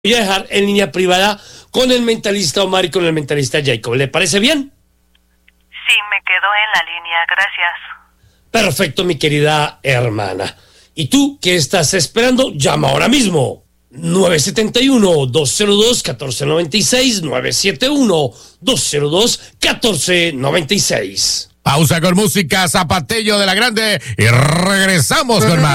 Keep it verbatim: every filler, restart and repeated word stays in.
Voy a dejar en línea privada con el mentalista Omar y con el mentalista Jacob. ¿Le parece bien? Sí, me quedo en la línea, gracias. Perfecto, mi querida hermana. ¿Y tú qué estás esperando? Llama ahora mismo. nueve siete uno, dos cero dos, uno cuatro nueve seis, nueve siete uno, dos cero dos, uno cuatro nueve seis. Pausa con música, Zapatello de la Grande y regresamos con más.